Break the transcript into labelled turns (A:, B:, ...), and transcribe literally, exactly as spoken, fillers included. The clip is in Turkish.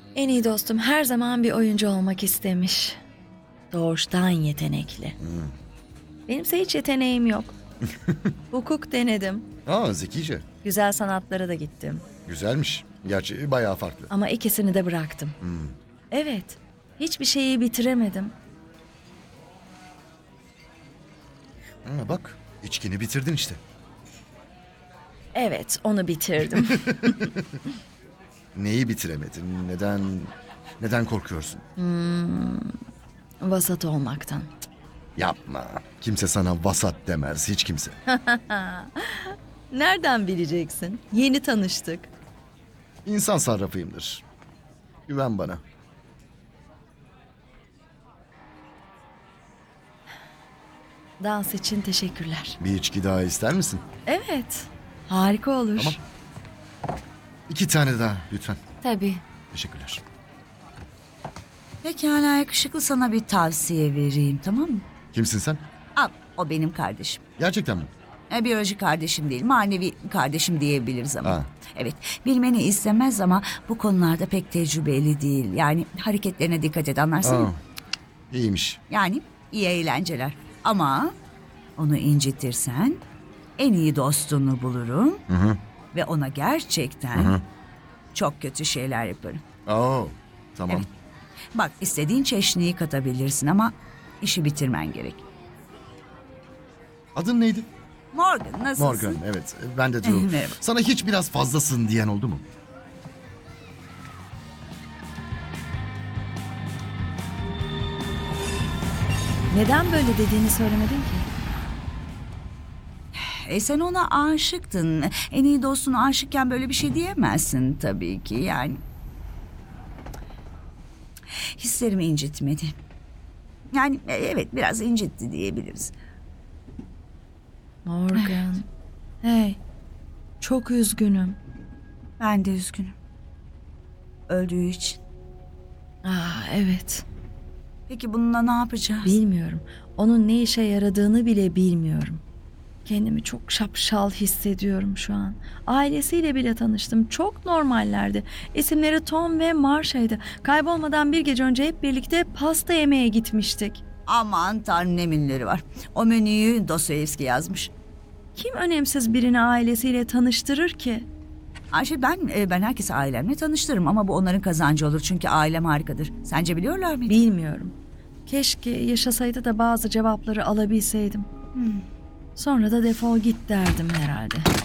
A: En iyi dostum her zaman bir oyuncu olmak istemiş. Doğuştan yetenekli. Benimse hiç yeteneğim yok. Hukuk denedim.
B: Aa, zekice.
A: Güzel sanatlara da gittim.
B: Güzelmiş. Gerçi bayağı farklı.
A: Ama ikisini de bıraktım. Evet. Hiçbir şeyi bitiremedim.
B: Ha, bak, içkini bitirdin işte.
A: Evet, onu bitirdim.
B: Neyi bitiremedin? Neden neden korkuyorsun?
A: Vasat olmaktan.
B: Yapma. Kimse sana vasat demez, hiç kimse.
A: Nereden bileceksin? Yeni tanıştık.
B: İnsan sarrafıyımdır. Güven bana.
A: Dans için teşekkürler.
B: Bir içki daha ister misin?
A: Evet, harika olur.
B: Tamam. İki tane daha lütfen.
A: Tabii.
B: Teşekkürler.
C: Pekala yakışıklı, sana bir tavsiye vereyim, tamam mı?
B: Kimsin sen?
C: Al, o benim kardeşim.
B: Gerçekten mi?
C: E, biyolojik kardeşim değil, manevi kardeşim diyebiliriz ama.
B: Ha.
C: Evet, bilmeni istemez ama bu konularda pek tecrübeli değil. Yani hareketlerine dikkat et, anlarsın
B: Aa,
C: mı?
B: iyiymiş.
C: Yani iyi eğlenceler. Ama onu incitirsen en iyi dostunu bulurum.
B: Hı hı.
C: Ve ona gerçekten
B: Hı hı.
C: çok kötü şeyler yaparım.
B: Oo, tamam.
C: Evet. Bak, istediğin çeşniyi katabilirsin ama işi bitirmen gerek.
B: Adın neydi?
C: Morgan, nasılsın?
B: Morgan, evet. Ben de Drew.
C: Merhaba.
B: Sana hiç biraz fazlasın diyen oldu mu?
A: Neden böyle dediğini söylemedin ki?
C: E sen ona aşıktın. En iyi dostuna aşıkken böyle bir şey diyemezsin tabii ki yani. Hislerimi incitmedi. Yani e, evet, biraz incitti diyebiliriz.
A: Morgan. Hey, çok üzgünüm.
C: Ben de üzgünüm. Öldüğü için.
A: Ah, evet.
C: Peki bununla ne yapacağız?
A: Bilmiyorum. Onun ne işe yaradığını bile bilmiyorum. Kendimi çok şapşal hissediyorum şu an. Ailesiyle bile tanıştım. Çok normallerdi. İsimleri Tom ve Marsha'ydı. Kaybolmadan bir gece önce hep birlikte pasta yemeye gitmiştik.
C: Aman tanrım, ne minleri var. O menüyü Dostoyevski yazmış.
A: Kim önemsiz birini ailesiyle tanıştırır ki?
C: Ayşe, ben e, ben herkesi ailemle tanıştırırım ama bu onların kazancı olur çünkü ailem harikadır. Sence biliyorlar mıydı?
A: Bilmiyorum. Keşke yaşasaydı da bazı cevapları alabilseydim. Sonra da defol git derdim herhalde.